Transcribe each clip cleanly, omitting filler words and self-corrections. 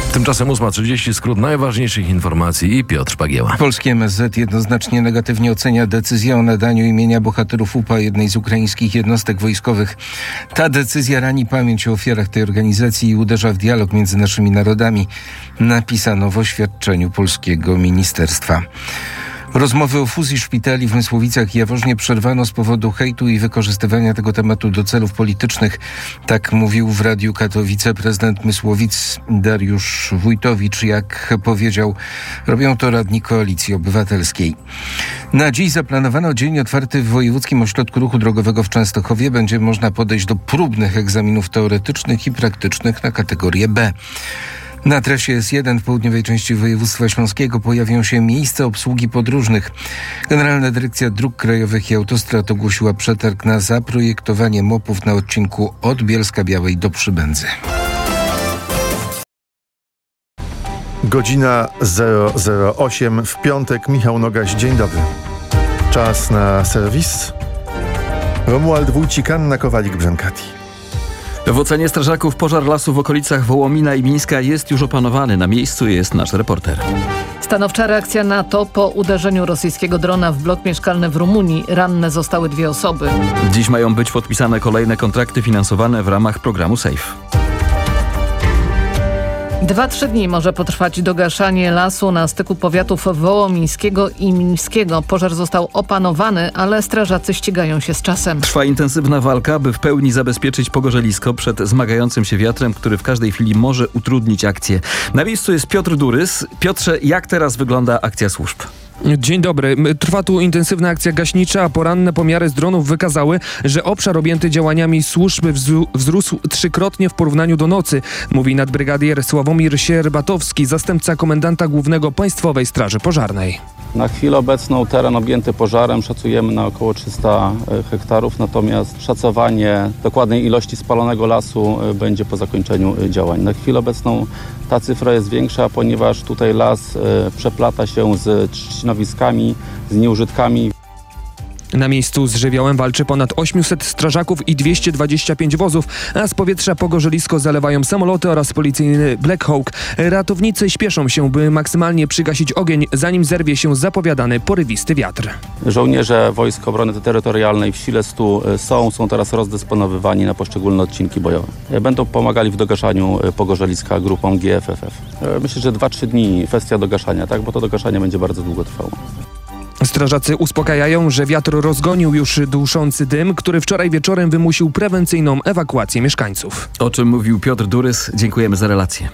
Tymczasem 8:30, skrót najważniejszych informacji i Piotr Pagieła. Polski MSZ jednoznacznie negatywnie ocenia decyzję o nadaniu imienia bohaterów UPA jednej z ukraińskich jednostek wojskowych. Ta decyzja rani pamięć o ofiarach tej organizacji i uderza w dialog między naszymi narodami, napisano w oświadczeniu polskiego ministerstwa. Rozmowy o fuzji szpitali w Mysłowicach i Jaworznie przerwano z powodu hejtu i wykorzystywania tego tematu do celów politycznych. Tak mówił w Radiu Katowice prezydent Mysłowic Dariusz Wójtowicz. Jak powiedział, robią to radni Koalicji Obywatelskiej. Na dziś zaplanowano dzień otwarty w Wojewódzkim Ośrodku Ruchu Drogowego w Częstochowie. Będzie można podejść do próbnych egzaminów teoretycznych i praktycznych na kategorię B. Na trasie S1 w południowej części województwa śląskiego pojawią się miejsca obsługi podróżnych. Generalna Dyrekcja Dróg Krajowych i Autostrad ogłosiła przetarg na zaprojektowanie MOP-ów na odcinku od Bielska-Białej do Przybędzy. Godzina 008 w piątek. Michał Nogaś, dzień dobry. Czas na serwis. Romuald Wójcik, Anna Kowalik-Brzękati. W ocenie strażaków pożar lasu w okolicach Wołomina i Mińska jest już opanowany. Na miejscu jest nasz reporter. Stanowcza reakcja NATO po uderzeniu rosyjskiego drona w blok mieszkalny w Rumunii. Ranne zostały 2 osoby. Dziś mają być podpisane kolejne kontrakty finansowane w ramach programu SAFE. 2-3 dni może potrwać dogaszanie lasu na styku powiatów wołomińskiego i mińskiego. Pożar został opanowany, ale strażacy ścigają się z czasem. Trwa intensywna walka, by w pełni zabezpieczyć Pogorzelisko przed zmagającym się wiatrem, który w każdej chwili może utrudnić akcję. Na miejscu jest Piotr Durys. Piotrze, jak teraz wygląda akcja służb? Dzień dobry. Trwa tu intensywna akcja gaśnicza, a poranne pomiary z dronów wykazały, że obszar objęty działaniami służby wzrósł 3-krotnie w porównaniu do nocy, mówi nadbrygadier Sławomir Sierbatowski, zastępca komendanta głównego Państwowej Straży Pożarnej. Na chwilę obecną teren objęty pożarem szacujemy na około 300 hektarów, natomiast szacowanie dokładnej ilości spalonego lasu będzie po zakończeniu działań. Na chwilę obecną ta cyfra jest większa, ponieważ tutaj las przeplata się z trzcinowiskami, z nieużytkami. Na miejscu z żywiołem walczy ponad 800 strażaków i 225 wozów, a z powietrza Pogorzelisko zalewają samoloty oraz policyjny Black Hawk. Ratownicy śpieszą się, by maksymalnie przygasić ogień, zanim zerwie się zapowiadany porywisty wiatr. Żołnierze Wojsk Obrony Terytorialnej w sile 100 są teraz rozdysponowywani na poszczególne odcinki bojowe. Będą pomagali w dogaszaniu Pogorzeliska grupą GFFF. Myślę, że 2-3 dni kwestia dogaszania, tak? Bo to dogaszanie będzie bardzo długo trwało. Strażacy uspokajają, że wiatr rozgonił już duszący dym, który wczoraj wieczorem wymusił prewencyjną ewakuację mieszkańców. O czym mówił Piotr Durys. Dziękujemy za relację.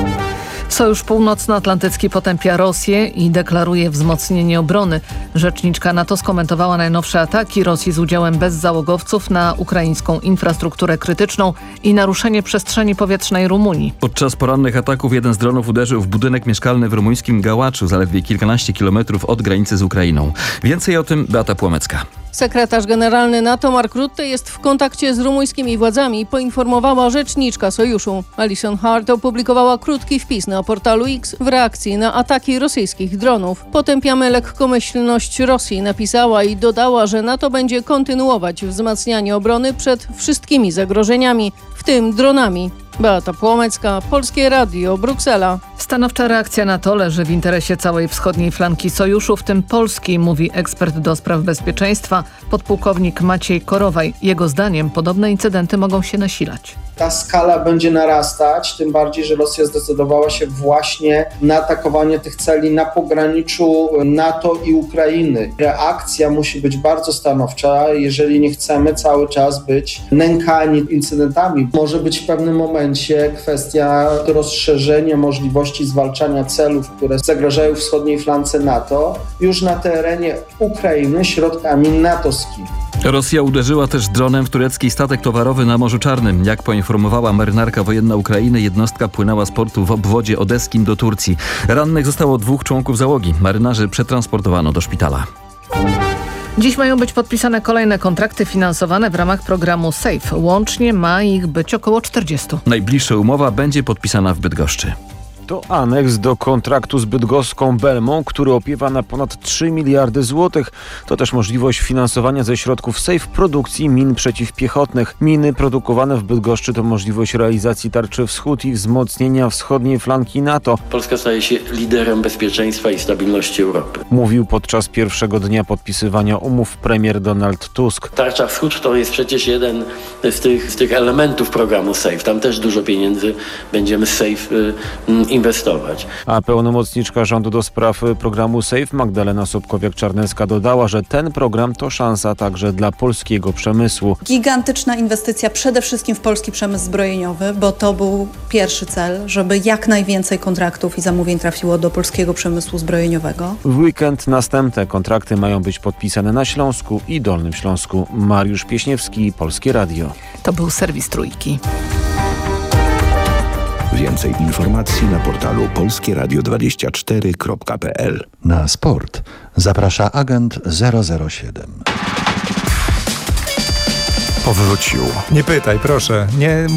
Sojusz Północnoatlantycki potępia Rosję i deklaruje wzmocnienie obrony. Rzeczniczka NATO skomentowała najnowsze ataki Rosji z udziałem bezzałogowców na ukraińską infrastrukturę krytyczną i naruszenie przestrzeni powietrznej Rumunii. Podczas porannych ataków jeden z dronów uderzył w budynek mieszkalny w rumuńskim Gałaczu, zaledwie kilkanaście kilometrów od granicy z Ukrainą. Więcej o tym Beata Płomecka. Sekretarz generalny NATO Mark Rutte jest w kontakcie z rumuńskimi władzami, poinformowała rzeczniczka sojuszu. Alison Hart opublikowała krótki wpis na portalu X w reakcji na ataki rosyjskich dronów. Potępiamy lekkomyślność Rosji, napisała i dodała, że NATO będzie kontynuować wzmacnianie obrony przed wszystkimi zagrożeniami, w tym dronami. Beata Płomecka, Polskie Radio, Bruksela. Stanowcza reakcja NATO leży w interesie całej wschodniej flanki sojuszu, w tym Polski, mówi ekspert do spraw bezpieczeństwa, podpułkownik Maciej Korowaj. Jego zdaniem podobne incydenty mogą się nasilać. Ta skala będzie narastać, tym bardziej, że Rosja zdecydowała się właśnie na atakowanie tych celi na pograniczu NATO i Ukrainy. Reakcja musi być bardzo stanowcza, jeżeli nie chcemy cały czas być nękani incydentami. Może być w pewnym momencie kwestia rozszerzenia możliwości zwalczania celów, które zagrażają wschodniej flance NATO, już na terenie Ukrainy środkami natowskimi. Rosja uderzyła też dronem w turecki statek towarowy na Morzu Czarnym. Jak poinformowała marynarka wojenna Ukrainy, jednostka płynęła z portu w obwodzie odeskim do Turcji. Rannych zostało 2 członków załogi. Marynarzy przetransportowano do szpitala. Dziś mają być podpisane kolejne kontrakty finansowane w ramach programu SAFE. Łącznie ma ich być około 40. Najbliższa umowa będzie podpisana w Bydgoszczy. To aneks do kontraktu z bydgoską Belmą, który opiewa na ponad 3 miliardy złotych. To też możliwość finansowania ze środków SAFE produkcji min przeciwpiechotnych. Miny produkowane w Bydgoszczy to możliwość realizacji tarczy wschód i wzmocnienia wschodniej flanki NATO. Polska staje się liderem bezpieczeństwa i stabilności Europy. Mówił podczas pierwszego dnia podpisywania umów premier Donald Tusk. Tarcza wschód to jest przecież jeden z tych elementów programu SAFE. Tam też dużo pieniędzy będziemy z SAFE inwestować. A pełnomocniczka rządu do spraw programu SAFE Magdalena Sobkowiak-Czarnecka dodała, że ten program to szansa także dla polskiego przemysłu. Gigantyczna inwestycja przede wszystkim w polski przemysł zbrojeniowy, bo to był pierwszy cel, żeby jak najwięcej kontraktów i zamówień trafiło do polskiego przemysłu zbrojeniowego. W weekend następne kontrakty mają być podpisane na Śląsku i Dolnym Śląsku. Mariusz Pieśniewski, Polskie Radio. To był serwis Trójki. Więcej informacji na portalu polskieradio24.pl. Na sport zaprasza agent 007. Powrócił. Nie pytaj, proszę. Nie,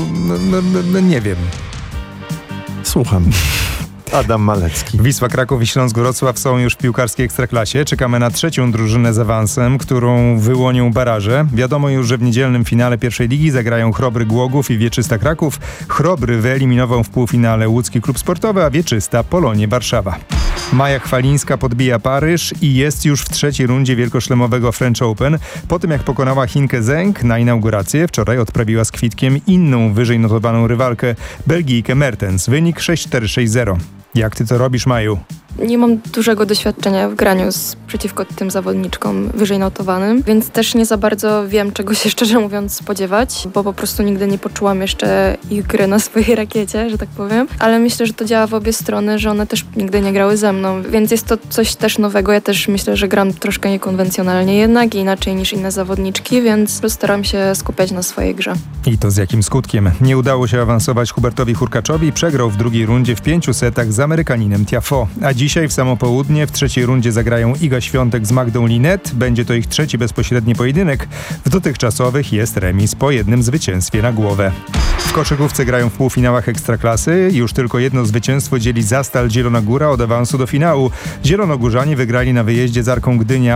nie wiem. Słucham. Adam Malecki. Wisła Kraków i Śląsk Wrocław są już w piłkarskiej Ekstraklasie. Czekamy na trzecią drużynę z awansem, którą wyłonią baraże. Wiadomo już, że w niedzielnym finale pierwszej ligi zagrają Chrobry Głogów i Wieczysta Kraków. Chrobry wyeliminował w półfinale łódzki klub sportowy, a Wieczysta Polonię Warszawa. Maja Chwalińska podbija Paryż i jest już w trzeciej rundzie wielkoszlemowego French Open. Po tym jak pokonała Chinkę Zeng na inaugurację, wczoraj odprawiła z kwitkiem inną wyżej notowaną rywalkę, Belgijkę Mertens. Wynik 6-4-6-0. Jak ty to robisz, Maju? Nie mam dużego doświadczenia w graniu przeciwko tym zawodniczkom wyżej notowanym, więc też nie za bardzo wiem, czego się szczerze mówiąc spodziewać, bo po prostu nigdy nie poczułam jeszcze ich gry na swojej rakiecie, że tak powiem. Ale myślę, że to działa w obie strony, że one też nigdy nie grały ze mną, więc jest to coś też nowego. Ja też myślę, że gram troszkę niekonwencjonalnie jednak i inaczej niż inne zawodniczki, więc staram się skupiać na swojej grze. I to z jakim skutkiem? Nie udało się awansować Hubertowi Hurkaczowi, przegrał w drugiej rundzie w 5 setach z Amerykaninem Tiafoe. A dzisiaj w samo południe w trzeciej rundzie zagrają Iga Świątek z Magdą Linet. Będzie to ich trzeci bezpośredni pojedynek. W dotychczasowych jest remis po jednym zwycięstwie na głowę. W koszykówce grają w półfinałach Ekstraklasy. Już tylko jedno zwycięstwo dzieli Zastal Zielona Góra od awansu do finału. Zielonogórzanie wygrali na wyjeździe z Arką Gdynia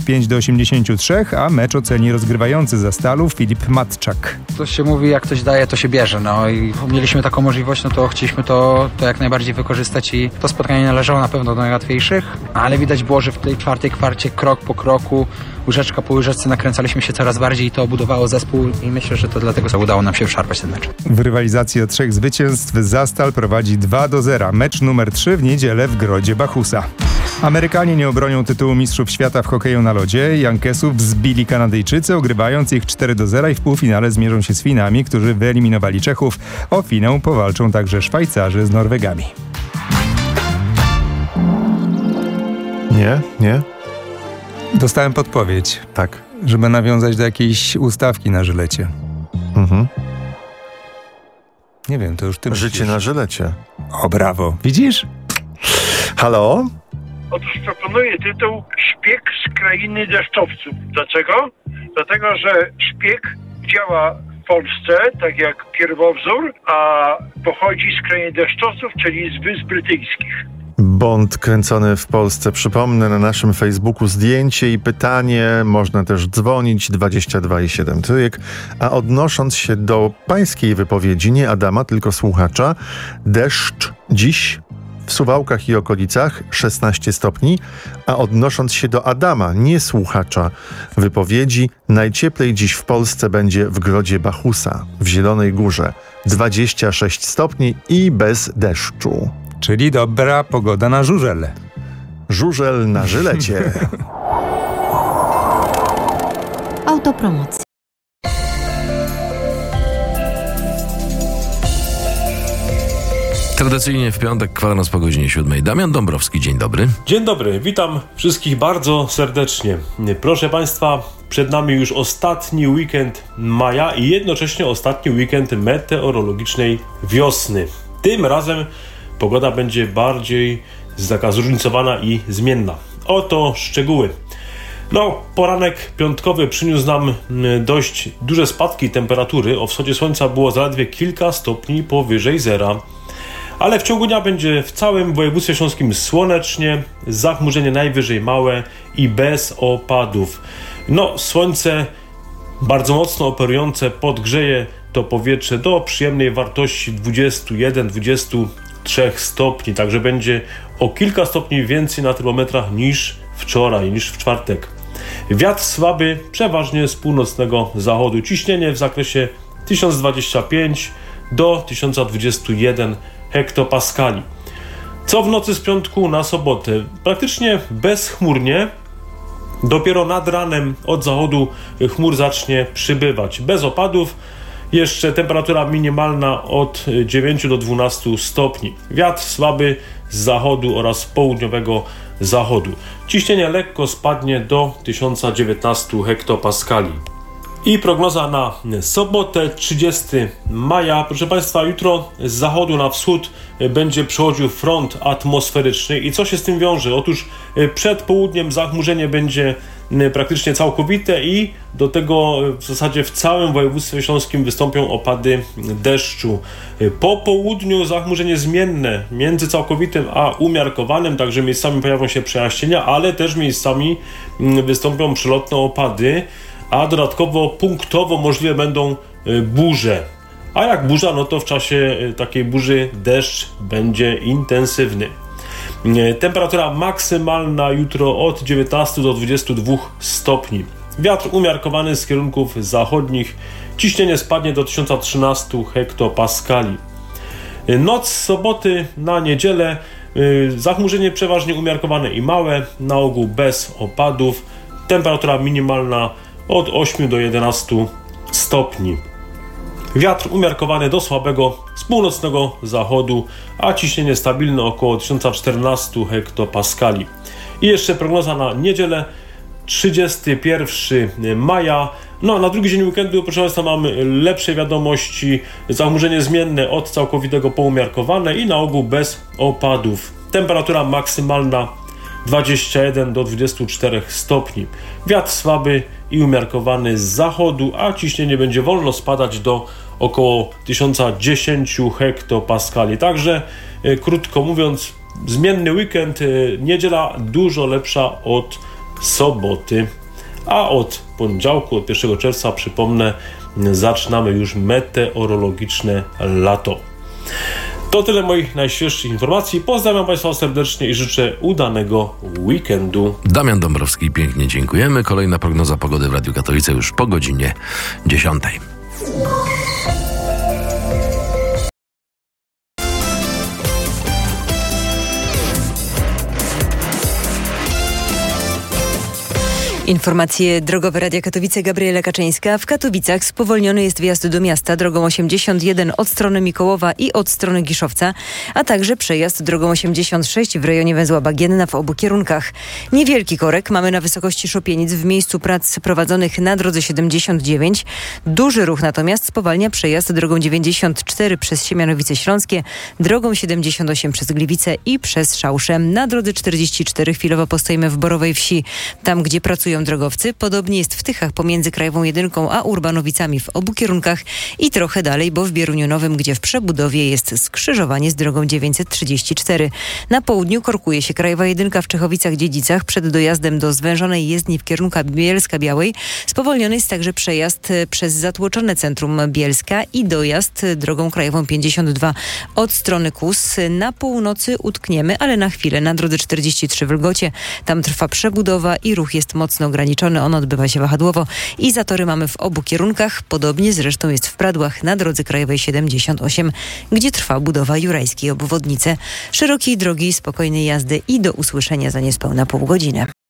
85-83, a mecz oceni rozgrywający Zastalu Filip Matczak. To się mówi, jak ktoś daje, to się bierze. No i mieliśmy taką możliwość, no to chcieliśmy to jak najbardziej wykorzystać i to spotkanie należało na pewno do najłatwiejszych, ale widać było, że w tej czwartej kwarcie krok po kroku, łyżeczka po łyżeczce nakręcaliśmy się coraz bardziej i to budowało zespół i myślę, że to dlatego udało nam się wyszarpać ten mecz. W rywalizacji o 3 zwycięstw Zastal prowadzi 2-0. Mecz numer 3 w niedzielę w Grodzie Bachusa. Amerykanie nie obronią tytułu mistrzów świata w hokeju na lodzie. Yankeesów zbili Kanadyjczycy, ogrywając ich 4-0 i w półfinale zmierzą się z Finami, którzy wyeliminowali Czechów. O finał powalczą także Szwajcarzy z Norwegami. Nie? Dostałem podpowiedź. Tak. Żeby nawiązać do jakiejś ustawki na żylecie. Nie wiem, to już ty Życie myślisz. na żylecie. O, brawo. Widzisz? Halo? Otóż proponuję tytuł Szpieg z krainy deszczowców. Dlaczego? Dlatego, że szpieg działa w Polsce, tak jak pierwowzór, a pochodzi z krainy deszczowców, czyli z Wysp Brytyjskich. Bond kręcony w Polsce. Przypomnę, na naszym Facebooku zdjęcie i pytanie. Można też dzwonić 22 i 7 trójek. A odnosząc się do pańskiej wypowiedzi, nie Adama, tylko słuchacza, deszcz dziś w Suwałkach i okolicach 16 stopni, a odnosząc się do Adama, nie słuchacza wypowiedzi, najcieplej dziś w Polsce będzie w Grodzie Bachusa, w Zielonej Górze. 26 stopni i bez deszczu. Czyli dobra pogoda na żużel. Żużel na żylecie. Autopromocja. Tradycyjnie w piątek, kwadrans po godzinie 7. Damian Dąbrowski, dzień dobry. Dzień dobry, witam wszystkich bardzo serdecznie. Proszę Państwa, przed nami już ostatni weekend maja i jednocześnie ostatni weekend meteorologicznej wiosny. Tym razem pogoda będzie bardziej taka zróżnicowana i zmienna. Oto szczegóły. Poranek piątkowy przyniósł nam dość duże spadki temperatury. O wschodzie słońca było zaledwie kilka stopni powyżej zera. Ale w ciągu dnia będzie w całym województwie śląskim słonecznie, zachmurzenie najwyżej małe i bez opadów. Słońce bardzo mocno operujące podgrzeje to powietrze do przyjemnej wartości 21-23 stopni, także będzie o kilka stopni więcej na termometrach niż wczoraj, niż w czwartek. Wiatr słaby, przeważnie z północnego zachodu. Ciśnienie w zakresie 1025 do 1021 hektopaskali. Co w nocy z piątku na sobotę? Praktycznie bezchmurnie. Dopiero nad ranem od zachodu chmur zacznie przybywać. Bez opadów. Jeszcze temperatura minimalna od 9 do 12 stopni. Wiatr słaby z zachodu oraz południowego zachodu. Ciśnienie lekko spadnie do 1019 hektopaskali. I prognoza na sobotę, 30 maja. Proszę Państwa, jutro z zachodu na wschód będzie przechodził front atmosferyczny. I co się z tym wiąże? Otóż przed południem zachmurzenie będzie praktycznie całkowite i do tego w zasadzie w całym województwie śląskim wystąpią opady deszczu. Po południu zachmurzenie zmienne między całkowitym a umiarkowanym, także miejscami pojawią się przejaśnienia, ale też miejscami wystąpią przelotne opady, a dodatkowo punktowo możliwe będą burze. A jak burza, to w czasie takiej burzy deszcz będzie intensywny. Temperatura maksymalna jutro od 19 do 22 stopni. Wiatr umiarkowany z kierunków zachodnich. Ciśnienie spadnie do 1013 hektopaskali. Noc z soboty na niedzielę. Zachmurzenie przeważnie umiarkowane i małe. Na ogół bez opadów. Temperatura minimalna od 8 do 11 stopni. Wiatr umiarkowany do słabego z północnego zachodu, a ciśnienie stabilne około 1014 hektopaskali. I jeszcze prognoza na niedzielę, 31 maja. Na drugi dzień weekendu, proszę Państwa, mamy lepsze wiadomości. Zachmurzenie zmienne od całkowitego poumiarkowane i na ogół bez opadów. Temperatura maksymalna 21 do 24 stopni. Wiatr słaby i umiarkowany z zachodu, a ciśnienie będzie wolno spadać do około 1010 hektopaskali. Także krótko mówiąc, zmienny weekend, niedziela dużo lepsza od soboty, a od poniedziałku, od 1 czerwca, przypomnę, zaczynamy już meteorologiczne lato. To tyle moich najświeższych informacji. Pozdrawiam Państwa serdecznie i życzę udanego weekendu. Damian Dąbrowski, pięknie dziękujemy. Kolejna prognoza pogody w Radiu Katowice już po godzinie 10. Informacje drogowe Radia Katowice, Gabriela Kaczyńska. W Katowicach spowolniony jest wjazd do miasta drogą 81 od strony Mikołowa i od strony Giszowca, a także przejazd drogą 86 w rejonie węzła Bagienna w obu kierunkach. Niewielki korek mamy na wysokości Szopienic w miejscu prac prowadzonych na drodze 79. Duży ruch natomiast spowalnia przejazd drogą 94 przez Siemianowice Śląskie, drogą 78 przez Gliwice i przez Szausze. Na drodze 44 chwilowo postoimy w Borowej Wsi, tam gdzie pracują drogowcy. Podobnie jest w Tychach pomiędzy Krajową 1 a Urbanowicami w obu kierunkach i trochę dalej, bo w Bieruniu Nowym, gdzie w przebudowie jest skrzyżowanie z drogą 934. Na południu korkuje się Krajowa 1 w Czechowicach-Dziedzicach przed dojazdem do zwężonej jezdni w kierunku Bielska-Białej. Spowolniony jest także przejazd przez zatłoczone centrum Bielska i dojazd drogą Krajową 52 od strony Kus. Na północy utkniemy, ale na chwilę na drodze 43 w Lgocie. Tam trwa przebudowa i ruch jest mocno ograniczony. On odbywa się wahadłowo i zatory mamy w obu kierunkach. Podobnie zresztą jest w Pradłach na drodze krajowej 78, gdzie trwa budowa jurajskiej obwodnicy. Szerokiej drogi, spokojnej jazdy i do usłyszenia za niespełna pół godziny.